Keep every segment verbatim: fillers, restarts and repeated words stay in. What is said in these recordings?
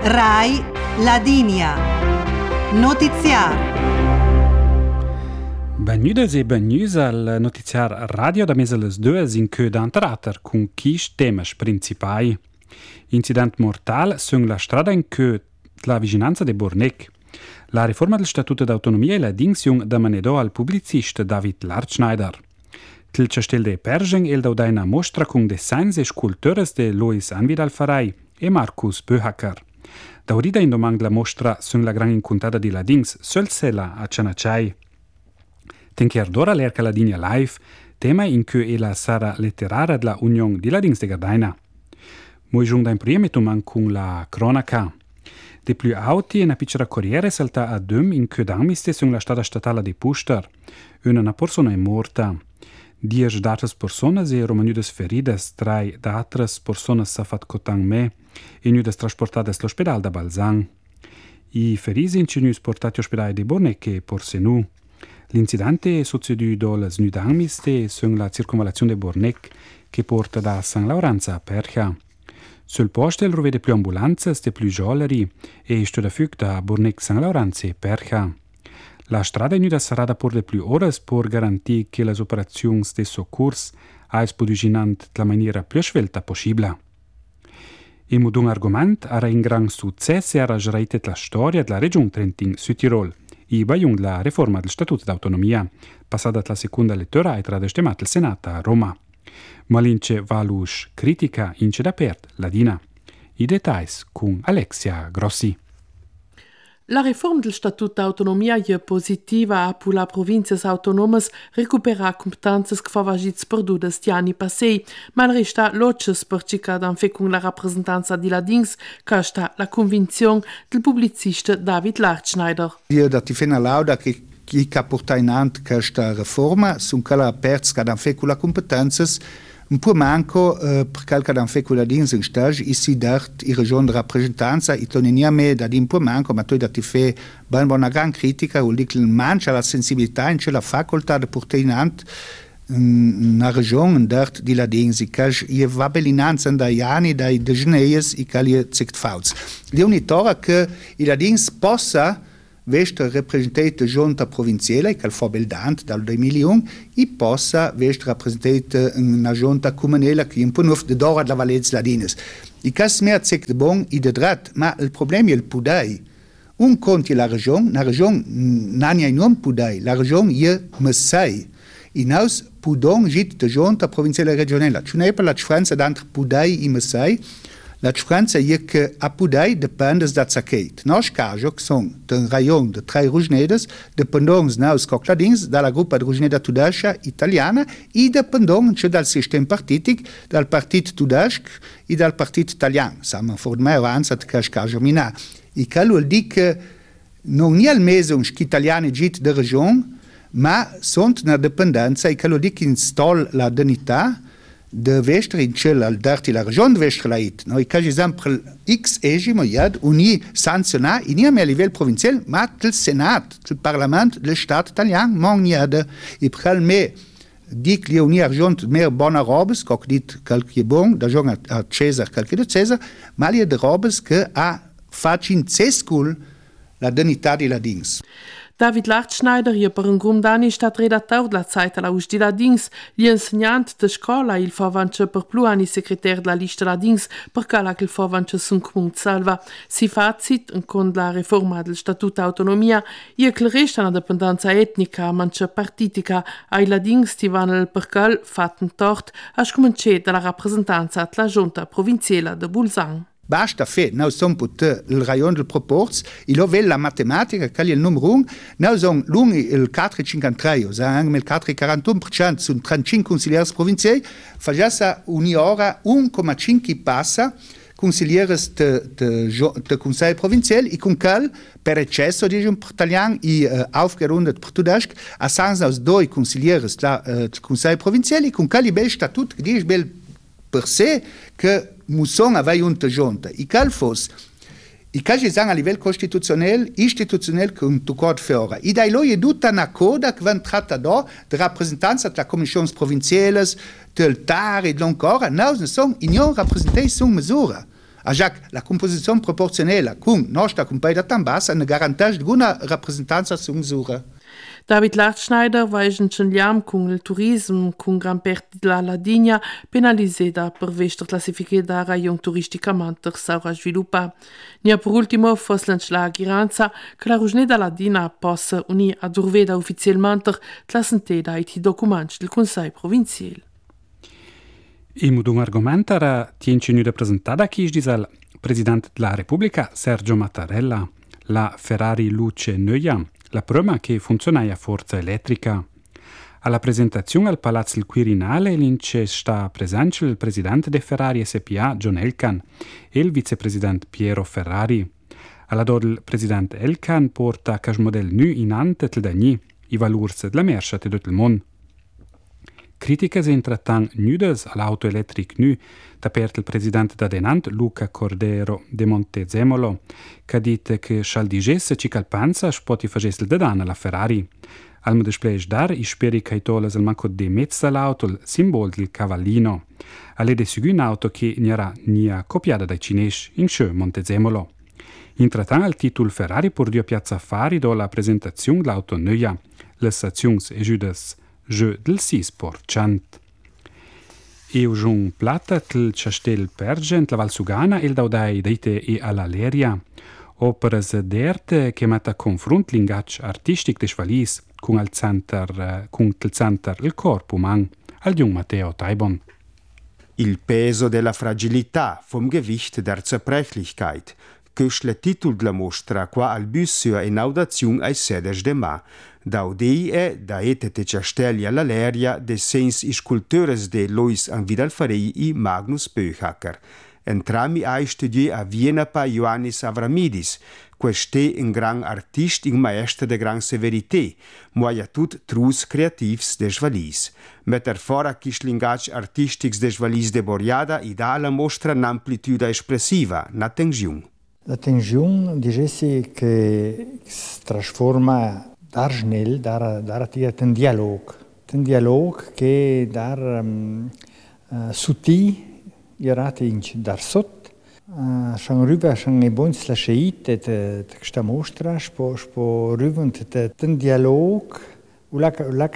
Rai Ladinia. Notiziar. Benvenuti e benvenuti al notiziar radio da mese les due in che d'anterater con chi temas principai. Incident mortal sunt la strada in che la vicinanza de Bornec. La riforma del Statuto d'autonomia e la dinsiun da manedò al pubblicista David Lartschneider. Il cestel de Pergen el daudaina mostra con designs e scultures de Lois Anvidal Farai e Markus Böhacker. Daurida in domang la mostra sunt la gran incontada di la dings sol sela a Cianacciai. Tencher d'ora l'erca la Ladinia live, tema in cui è la sara letteraria della Union di la Dings de Gardaina. Moi giung da imprime domang con la cronaca. De più auti e una piccola corriere salta a dum in cui d'amiste sunt la strada statale di Puster. Una persona è morta. Dieci d'altre persone si romanudes ferides, trai d'altre persone s'ha cotang me e nudes trasportate all'ospedale da Balzan. I ferisi in cinus portati all'ospedale di Bornec e Porsenu. L'incidente è succeduto alle nudamiste sunt la circonvallazione di Bornec che porta da San Laurenzo a Percha. Sul posto rovede più ambulanze, ste più giolleri e sto da fug da Bornec San Laurenzo e Percha. La strada è nuda sarà da por de più ores per garantire che le operazioni de soccurs a spoduginant la maniera più svelta possibile. E mod un argoment era in gran successo era gereitet la storia della regione Trentin-Südtirol e baiung la riforma del Statuto d'autonomia, passata la seconda lettura e tradestemata il Senato a Roma. Malince valus critica ince da pert ladina. I dettagli con Alexia Grossi. La riforma del Statuto d'autonomia è positiva per le province autonome recuperare competenze che favagits perdute sti anni passati, ma resta loces per ciò che fa con la rappresentanza di la Dings, che sta la convinzione del pubblicista David Lartschneider. Io da ti fena lauda che chi ha portato in avanti questa riforma sono quelle perse che hanno fatto con le competenze. Un po' manco eh, per quel che hanno fatto con la Dings in stage, ici dart in regione di rappresentanza, e non è me da dire un po' manco, ma tu da ti fai ben una gran critica, vuol dire che manca la sensibilità e la facoltà di portare in avanti una regione dart di la Dings, e che è va bellinanza dagli anni, dai decenni, e che è zicht fauts. L'unitora che la Dings possa veste rappresentata giunta provinciale, che è forbildante dal duemilauno, e possa veste rappresentata una giunta comunale che è un po' nuova di d'ora della Valenza Ladines. E che è mer zic de bon e de drat, ma il problema è il pudai. Un conti la regione, la regione non è non pudai, la regione è messai. E noi pudong git de giunta provinciale e regionale. Ci non è per la differenza tra pudai e messai. La differenza è che a Pudai dipende da Zacchete. Nós caso che sono un rayon di tre rugnedes, dipendono nos cocladins dalla gruppa di rugneda tudesca italiana e dipendono dal sistema partitico, dal partito tudesc e dal partito italiano. Siamo forse avanti che caso minà. E che vuol dire che non è il mese che gli italiani git di regione, ma sono una dipendenza e che vuol dire che installa la dignità de vestre in cel al darti la regione de vestre lait. Noi ca esempio X egimo iad uni sanziona in a livello provinciale, ma il Senat, il Parlamento del Stato italiano mon iad e per me dic li uni argent mer bona robes, coc dit qualche bon, da jong a Cesar, qualche de Cesar, ma li de robes che a facin cescul la dignità di la Dings. David Lartschneider je per un grum d'anni stat redatteur della Zeit alla Us di la Dings, gli insegnant de scola il favanche per più anni segreter della lista la Dings, per cala che il favanche sun comunque salva. Si fazit, con la riforma del Statuto d'autonomia, je che resta una dipendenza etnica, manche partitica, ai la Dings ti vanno il percal fatten tort, a scominciare dalla rappresentanza della giunta provinciale de Bulzang. Basta fe, noi siamo putte il rayon del proporz, e lo vede la matematica, che è il numero uno, noi siamo lunghi il quattro virgola cinquantatré, o sea, il quattro virgola quarantuno per cento sono trentacinque consiglieri provinciali, facciamo un'ora uno virgola cinque passa consiglieri del Consiglio provinciale, e con quel, per eccesso, diciamo, per italiano, e uh, aufgerundet per tedesco, a sans aus due consiglieri del uh, Consiglio provinciale, e con quel bel statut, che dice bel per sé, che musson aveva una giunta. E quel fosse, e che ci sono a livello costituzionale, istituzionale, che un tuccord fiora. E da lui è tutta una coda che va trattata di rappresentanza della commissione provinciale, del T A R e dell'ancora. Noi non siamo in rappresentati su misura. A Jacques, la composizione proporzionale con nostra compagna tan bassa ne garantisce una rappresentanza sungsura. David Latschneider va incendiam con il turismo con gran parte della Ladigna penalizzata per vester classificata da rayon turisticamente saura sviluppa. Nia per ultimo foslanch la giranza che la Rugneda Ladina possa unir ad urveda ufficialmente la senteda ai documenti del Consiglio provinciale. I mudun argumentara tienci nu representata chi disal Presidente della Repubblica Sergio Mattarella, la Ferrari Luce Neuja, la prima che funziona a forza elettrica. Alla presentazione al Palazzo del Quirinale l'ince sta presente il presidente de Ferrari S P A John Elkann e il vicepresidente Piero Ferrari. Alla dod il presidente Elkann porta cas model nu in ante tel dagni i valurs della merce de tutto il mondo. Critiche se intrattan nudes all'auto elettric nu da per il presidente da denant Luca Cordero de Montezemolo, che dite che schal digesse ci calpanza spoti facesse il dedan alla Ferrari. Al mo display dar i speri caitolas al manco de mezza l'auto il simbolo del cavallino. Alle de segui un'auto che n'era nia copiata dai cinesi in sce Montezemolo. Intrattan al titolo Ferrari por dio piazza affari do la presentazione dell'auto Neuja, le stazioni e giudes je del sis per cent. E un plata del Castel Pergent, la Valsugana, il daudai deite e alla Leria. Operas d'erte che mette a confront l'ingaggi artistic de Schwalis con il center, con il center il corpo man, al jung Matteo Taibon. Il peso della fragilità vom Gewicht der Zerbrechlichkeit, köstle Titel della mostra qua al Büssio in audazione ai sedes de ma. Daudei e da ete te castelli alla Leria de sens i scultores de Lois Anvidalfarei i Magnus Böhacker. Entrami ai studi a Viena pa Ioannis Avramidis, queste un gran artist in maestra de gran severité, moia tut trus creativs de Schwalis. Metter fora kislingach artistics de Schwalis de Boriada i da alla mostra n'amplitude espressiva, na tengiun. La tengiun dicessi che si trasforma dar schnell, dar, dar un dialog. Un dialog che dar um, uh, suti irat inch dar sot. Schon rüber schon e bons la scheit et sta mostra spo spo rüvent un dialog u la la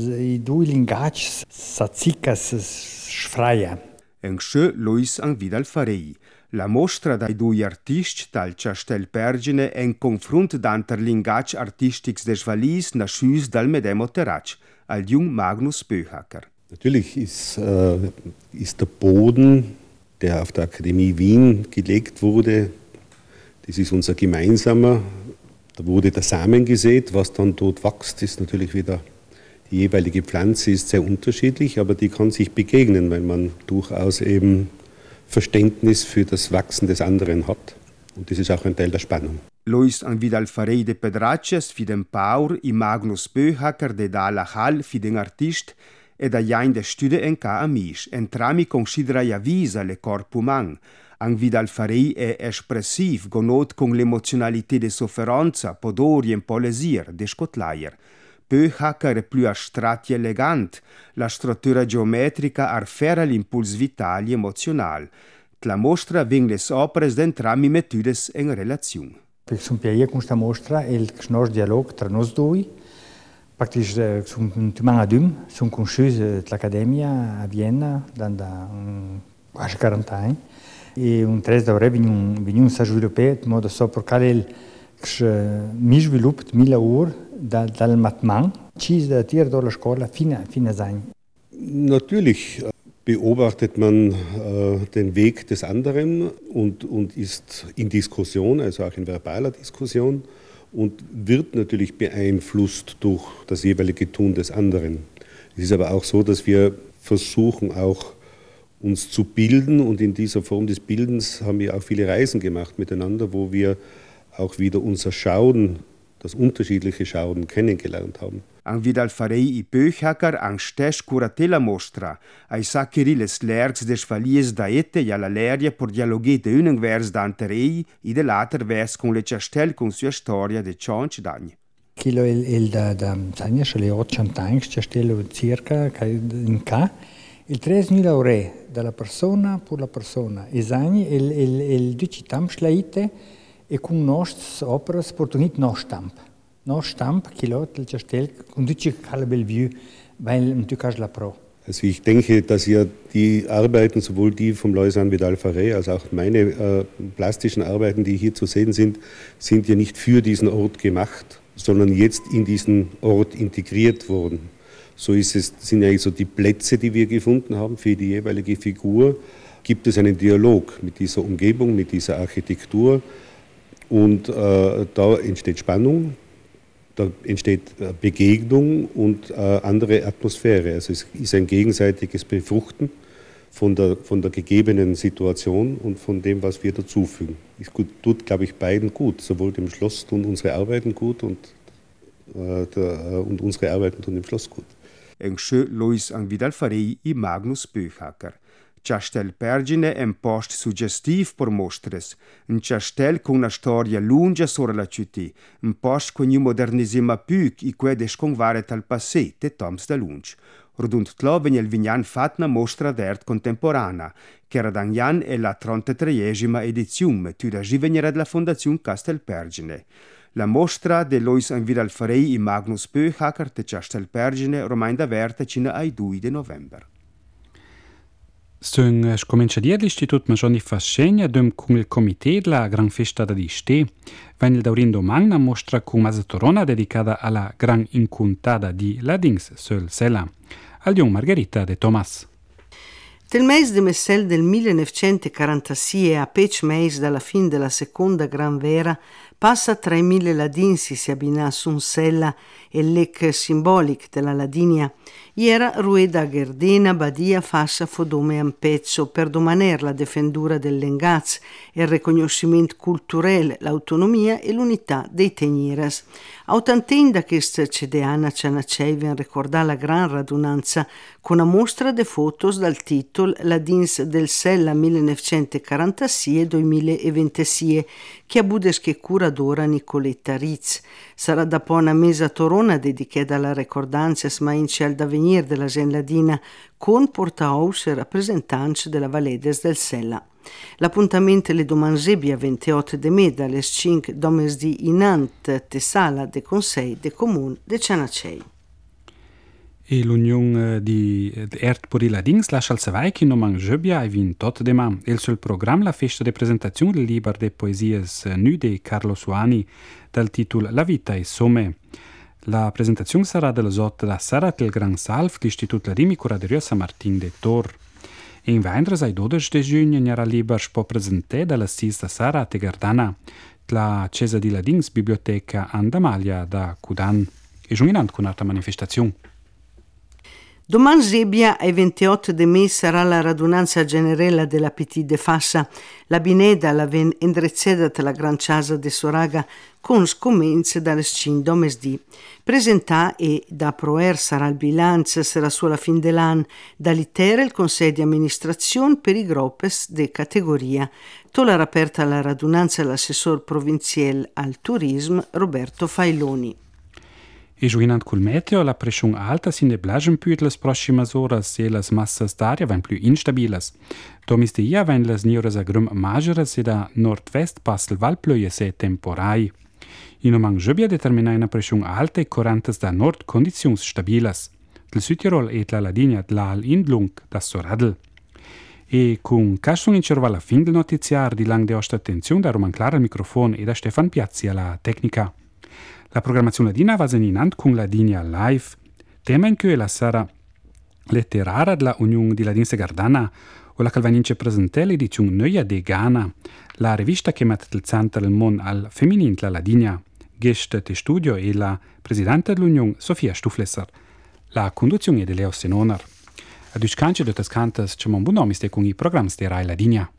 i due linguaggi satsicas sfraia. En sche Lois Anvidalfarei. La mostra dai due artisti dal Castel Pergine en confront d'anter linguaggi artistics de Schwalis nascius dal medemo Terrac, al jung Magnus Böhacker. Natürlich ist, äh, ist der Boden, der auf der Akademie Wien gelegt wurde, das ist unser gemeinsamer. Da wurde der Samen gesät, was dann dort wächst, ist natürlich wieder, die jeweilige Pflanze ist sehr unterschiedlich, aber die kann sich begegnen, weil man durchaus eben Verständnis für das Wachsen des anderen hat. Und das ist auch ein Teil der Spannung. Lois Anvidalfarei de Pedracces fi den Paur i Magnus Böhacker de Dalla Hall fi den Artist e da jain de Stude en ca amisch. Entrami considera ja visa le corp uman. Anvidalfarei è espressiv, gonot con l'emozionalità de sofferenza, podori en polesir, de scotlaier. Böhacker è più astratti elegant, la struttura geometrica arfera l'impuls vitali emozional. La mostra ving les opere d'entrambi mettudes en relazione. Per un piacere con questa mostra e il nostro dialogo tra noi due. Praktisch zum Tumang Adum, zum conosciuti dell'Accademia a Vienna da quasi quaranta anni. E un tres d'ore veniamo un saggio europeo, in modo so per cale mi sviluppo mille ore dal Matman, ci da tir dalla scuola fino fino sein. Natürlich beobachtet man äh, den Weg des anderen und, und ist in Diskussion, also auch in verbaler Diskussion, und wird natürlich beeinflusst durch das jeweilige Tun des anderen. Es ist aber auch so, dass wir versuchen, auch uns zu bilden, und in dieser Form des Bildens haben wir auch viele Reisen gemacht miteinander, wo wir auch wieder unser Schauen, das unterschiedliche Schauen kennengelernt haben. Anvidalfarei i Böhacker an stes curatela mostra, ai saccheri les lergs de Schwalies da ette e alla Leria por dialoghe de un vers d'anterei i de later vers con le castel con sua storia de Cionc d'agni. Kilo il, il da da Zania le ottanta anni castello circa in ca il tresmila euro della persona per la persona. Esagni il il il dici tamp schlaite e con nostre opere sportonit no stamp. No stamp kilot il castel con dici calbel view weil du kannst la pro. Also ich denke, dass ja die Arbeiten, sowohl die vom Loisan Vidal Farré als auch meine äh, plastischen Arbeiten, die hier zu sehen sind, sind ja nicht für diesen Ort gemacht, sondern jetzt in diesen Ort integriert worden. So ist es, sind eigentlich so die Plätze, die wir gefunden haben für die jeweilige Figur. Gibt es einen Dialog mit dieser Umgebung, mit dieser Architektur und äh, da entsteht Spannung. Da entsteht Begegnung und äh, andere Atmosphäre. Also es ist ein gegenseitiges Befruchten von der, von der gegebenen Situation und von dem, was wir dazufügen. Es tut, glaube ich, beiden gut. Sowohl dem Schloss tun unsere Arbeiten gut und, äh, der, und unsere Arbeiten tun dem Schloss gut. Engschö Lois an Vidal Farré i Magnus Böchacker. Castel Pergine è un post suggestiv per mostres, un castel con una storia lunga sopra la città, un post con un modernisima più i que desconvare tal passé te toms da lunch. Rodund tlo vegna il vignan fat una mostra d'art contemporanea, che era d'anjan è la trentatreesima edizione, tu da givenera della Fondazione Castel Pergine. La mostra de Lois an Vidal Farré i Magnus Böchacker te Castel Pergine romain da verta cina ai due di novembre. Sön scomincia dir l'Istitut Majoni Fascegna dum con il comité della Gran Festa da Diste, wenn il daurin domani mostra con Mazatorona dedicata alla Gran Incontada di Ladings sul Sella, al Dion Margherita de Thomas. Del mese de Messel del millenovecentoquarantasei a pec mese dalla fin della seconda Gran Vera passa tra i mille ladinsi si abbina sun Sella e l'ec simbolic della Ladinia. Iera rueda Gerdena badia fassa fodome un pezzo per domaner la defendura del Lengaz, il riconoscimento culturale, l'autonomia e l'unità dei Tegniras. Autantenda che cedeana cianaceiven ricordà la gran radunanza con una mostra de fotos dal titolo Ladins del Sella millenovecentoquarantasei e duemilaventisei che a Budesche curadora Nicoletta Ritz. Sarà da po' una mesa torona dedicata alla ricordanza smainci al d'avenir della Genladina con portaous e rappresentanti della Valedes del Sella. L'appuntamento le domanzebi a ventotto de me dalle cinque domesdi inant te sala de Conseil de Comune de Cianacei. E l'Unione di Ert per i Ladins lascia al Savai che non mangebia e ventotto de ma. E sul programma la festa di presentazione del libro de poesie nu di Carlo Suani dal titolo La vita e somme. La presentazione sarà delle otto da Sara del Gran Salf dell'Istituto Ladini Curadoria San Martin de Tor. E in Weindres ai dodici de giugno n'era libero per presentare dalla sesta Sara te Gardana la Cesa di Ladins Biblioteca Andamalia da Cudan. E giunginant con un'altra manifestazione. Domani Zebbia ai ventotto de me sarà la radunanza generella della Petit de Fassa. La bineda la ven indrezzata la gran casa de Soraga con scommenze dalle cin domesdì. Presentà e da proer sarà il bilancio, sarà sulla fin dell'anno, da l'iter il consiglio di amministrazione per i groppes de categoria. Tola aperta la radunanza l'assessor provinciale al turismo Roberto Failoni. E giuinant col meteo, la pressione alta si ne blagen più le prossime ore e le masse d'aria vanno più instabili. Domiste ia vanno le niores a grum maggiore e da nord-vest passa il valplöie se temporai. In un mangiobia determina una pressione alta e correntes da nord condizioni stabili. Del Südtirol e la Ladinia dl'al Indlung da Soradl. E con casson in cerva alla fin del notiziar di lang de osta attenzione da Roman Clara al microfono e da Stefan Piazzi alla tecnica. La programmazione ladina va seninant con Ladinia Live, tema in cui la sarà letterara della Unione di Ladinse Gardana o la calvanince presente l'edizione Neue de Ghana, la rivista che mette il centro del mondo al femminile la Ladinia, geste de studio e la presidente dell'Unione Sofia Stuflesser. La conduzione è di Leo Senoner. A due cance de tas cantas c'è un buon nome con i programmi di Rai Ladinia.